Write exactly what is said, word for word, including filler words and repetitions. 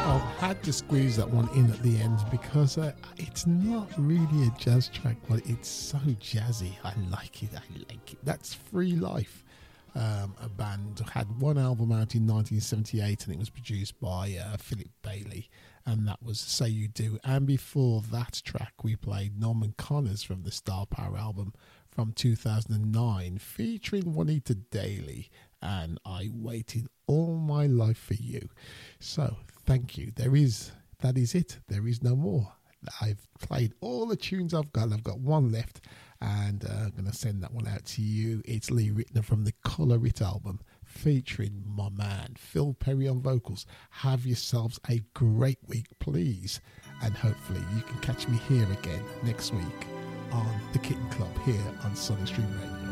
I've had to squeeze that one in at the end because uh, it's not really a jazz track, but it's so jazzy. I like it. I like it. That's Free Life, um, a band had one album out in nineteen seventy-eight, and it was produced by uh, Philip Bailey, and that was Say You Do. And before that track, we played Norman Connors from the Star Power album from two thousand nine, featuring Juanita Daly, and I Waited All My Life for You. So thank you. There is that is it. There is no more. I've played all the tunes I've got. I've got one left, and uh, I'm going to send that one out to you. It's Lee Ritenour from the Colour It album, featuring my man Phil Perry on vocals. Have yourselves a great week, please, and hopefully you can catch me here again next week on the Kitten Club here on Sonic Stream Radio.